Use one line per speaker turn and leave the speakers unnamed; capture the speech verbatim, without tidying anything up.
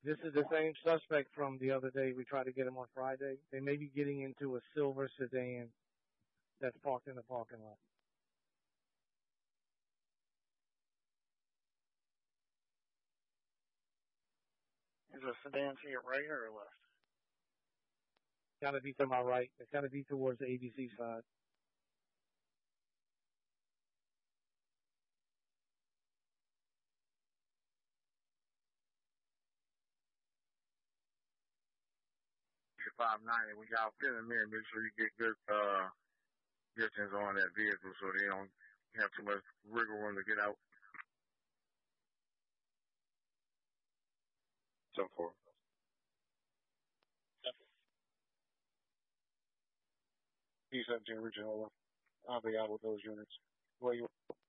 This is the same suspect from the other day. We tried to get him on Friday. They may be getting into a silver sedan that's parked in the parking lot.
Is the sedan to your right or left?
Gotta be to my right. It's gotta be towards the A B C side.
five ninety, when y'all fit them in, make sure you get good uh, distance on that vehicle so they don't have too much wiggle room to get out.
ten four. P seventeen regional. I'll be out with those units. Where you